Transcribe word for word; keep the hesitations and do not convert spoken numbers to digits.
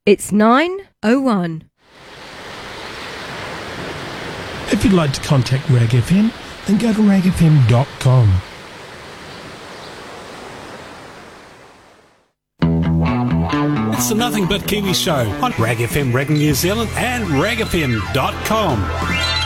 It's nine oh one. If you'd like to contact Rag F M, then go to rag f m dot com. It's the Nothing But Kiwi Show on Rag F M, Rag New Zealand and rag f m dot com.